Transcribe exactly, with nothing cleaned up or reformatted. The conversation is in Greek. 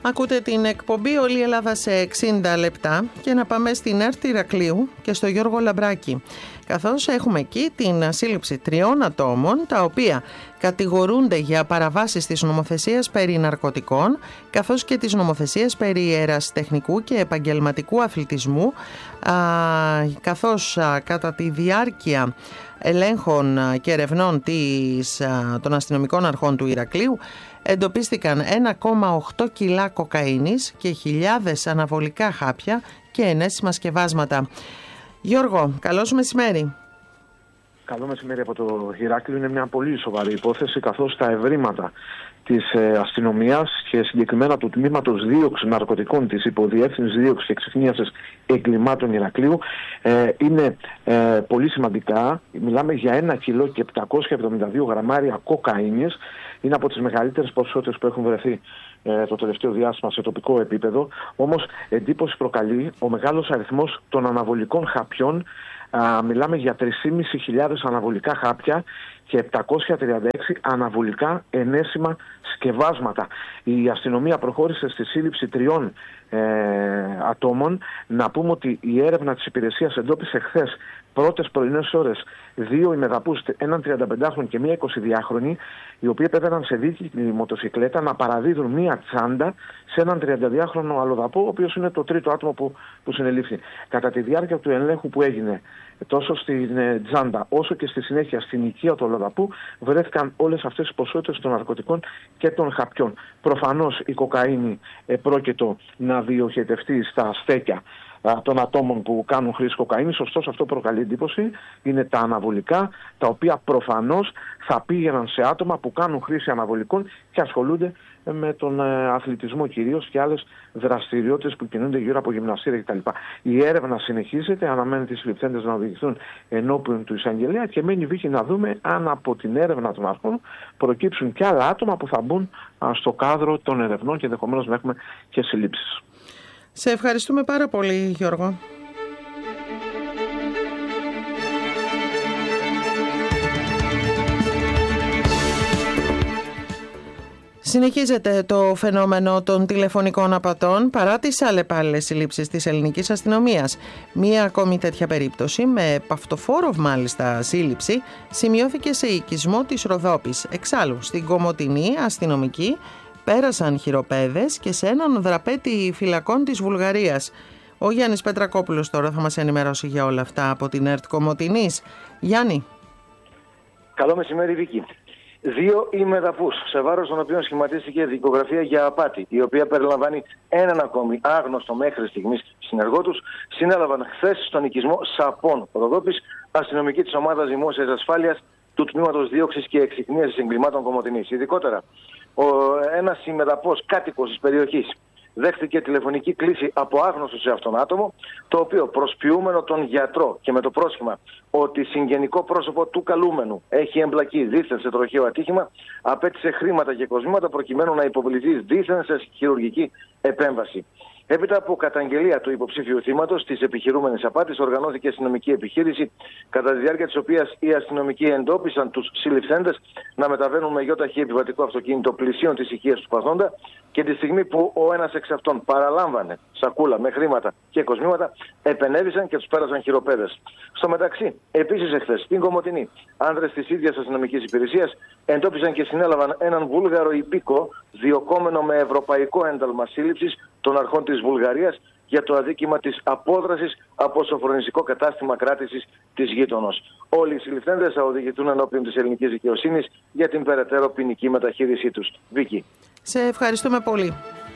Ακούτε την εκπομπή Όλη η Ελλάδα σε εξήντα λεπτά και να πάμε στην ΕΡΤ Ηρακλείου και στο Γιώργο Λαμπράκη, καθώς έχουμε εκεί την σύλληψη τριών ατόμων τα οποία κατηγορούνται για παραβάσεις της νομοθεσίας περί ναρκωτικών καθώς και της νομοθεσίας περί ερασιτεχνικού και επαγγελματικού αθλητισμού, α, καθώς α, κατά τη διάρκεια ελέγχων και ερευνών της, α, των αστυνομικών αρχών του Ηρακλείου εντοπίστηκαν ένα κόμμα οκτώ κιλά κοκαίνης και χιλιάδες αναβολικά χάπια και ενέσιμα σκευάσματα. Γιώργο, καλώς μεσημέρι. Καλό μεσημέρι από το Ηράκλειο. Είναι μια πολύ σοβαρή υπόθεση, καθώς τα ευρήματα της ε, αστυνομίας και συγκεκριμένα του τμήματος δίωξης ναρκωτικών της Υποδιεύθυνσης Δίωξης και Εξυχνίασης Εγκλημάτων Ηρακλείου ε, είναι ε, πολύ σημαντικά. Μιλάμε για ένα κιλό και επτακόσια εβδομήντα δύο γραμμάρια κοκαίνης. Είναι από τις μεγαλύτερες ποσότητες που έχουν βρεθεί ε, το τελευταίο διάστημα σε τοπικό επίπεδο. Όμως εντύπωση προκαλεί ο μεγάλος αριθμός των αναβολικών χαπιών. Α, μιλάμε για τρεις χιλιάδες πεντακόσια αναβολικά χάπια και επτακόσια τριάντα έξι αναβολικά ενέσιμα σκευάσματα. Η αστυνομία προχώρησε στη σύλληψη τριών ε, ατόμων. Να πούμε ότι η έρευνα της υπηρεσίας εντόπισε χθες πρώτες πρωινές ώρες δύο ημεδαπούς, έναν τριανταπεντάχρονο και μία εικοσιδυάχρονη, οι οποίοι επέβαιναν σε δίκη μοτοσυκλέτα να παραδίδουν μία τσάντα σε έναν τριανταδυάχρονο αλλοδαπό, ο οποίος είναι το τρίτο άτομο που, που συνελήφθη. Κατά τη διάρκεια του ελέγχου που έγινε τόσο στην ε, τσάντα όσο και στη συνέχεια στην οικία του αλλοδαπού, βρέθηκαν όλες αυτές τις ποσότητες των ναρκωτικών και των χαπιών. Προφανώς η κοκαίνη ε, πρόκειτο να διοχετευτεί στα στέκια των ατόμων που κάνουν χρήση κοκαίνης. Ωστόσο, αυτό προκαλεί εντύπωση. Είναι τα αναβολικά, τα οποία προφανώς θα πήγαιναν σε άτομα που κάνουν χρήση αναβολικών και ασχολούνται με τον αθλητισμό κυρίως και άλλες δραστηριότητες που κινούνται γύρω από γυμναστήρια κτλ. Η έρευνα συνεχίζεται, αναμένεται οι συλληφθέντες να οδηγηθούν ενώπιον του εισαγγελέα και μένει βήχη να δούμε αν από την έρευνα των αρχών προκύψουν και άλλα άτομα που θα μπουν στο κάδρο των ερευνών και ενδεχομένως να έχουμε και συλλήψεις. Σε ευχαριστούμε πάρα πολύ, Γιώργο. Συνεχίζεται το φαινόμενο των τηλεφωνικών απατών παρά τις αλλεπάλληλες συλλήψεις της ελληνικής αστυνομίας. Μία ακόμη τέτοια περίπτωση, με παυτοφόρο μάλιστα σύλληψη, σημειώθηκε σε οικισμό της Ροδόπης. Εξάλλου, στην Κομοτηνή αστυνομική πέρασαν χειροπέδες και σε έναν δραπέτη φυλακών της Βουλγαρίας. Ο Γιάννης Πετρακόπουλος τώρα θα μας ενημερώσει για όλα αυτά από την ΕΡΤ Κομοτηνής. Γιάννη. Καλό μεσημέρι, Βίκη. Δύο ημεδαπούς, σε βάρος των οποίων σχηματίστηκε δικογραφία για απάτη, η οποία περιλαμβάνει έναν ακόμη άγνωστο μέχρι στιγμής συνεργό τους, συνέλαβαν χθες στον οικισμό Σαπών Ροδόπης, αστυνομική της ομάδας δημόσιας ασφάλειας του Τμήματος Δίωξης και Εξυχνίασης Εγκλημάτων Κομοτηνής. Ειδικότερα, ο, ένας ημεδαπός κάτοικος της περιοχής δέχτηκε τηλεφωνική κλήση από άγνωστο σε αυτόν άτομο, το οποίο προσποιούμενο τον γιατρό και με το πρόσχημα ότι συγγενικό πρόσωπο του καλούμενου έχει εμπλακεί δίθεν σε τροχαίο ατύχημα, απέτησε χρήματα και κοσμήματα προκειμένου να υποβληθεί δίθεν σε χειρουργική επέμβαση. Έπειτα από καταγγελία του υποψήφιου θύματος της επιχειρούμενης απάτης, οργανώθηκε αστυνομική επιχείρηση, κατά τη διάρκεια της οποίας οι αστυνομικοί εντόπισαν τους συλληφθέντες να μεταβαίνουν με γιοταχή επιβατικό αυτοκίνητο πλησίων της οικίας του παθόντα και τη στιγμή που ο ένας εξ αυτών παραλάμβανε σακούλα με χρήματα και κοσμήματα, επενέβησαν και τους πέρασαν χειροπέδες. Στο μεταξύ, επίσης εχθές, στην Κομοτηνή, άνδρες της ίδιας αστυνομικής υπηρεσίας εντόπισαν και συνέλαβαν έναν Βούλγαρο υπήκο, διωκόμενο με ευρωπαϊκό ένταλμα σύλληψης των αρχών της Βουλγαρίας για το αδίκημα της απόδρασης από σοφρονιστικό κατάστημα κράτησης της γείτονος. Όλοι οι συλληφθέντες θα οδηγηθούν ενώπιον της ελληνικής δικαιοσύνης για την περαιτέρω ποινική μεταχείρισή τους. Βίκη. Σε ευχαριστούμε πολύ.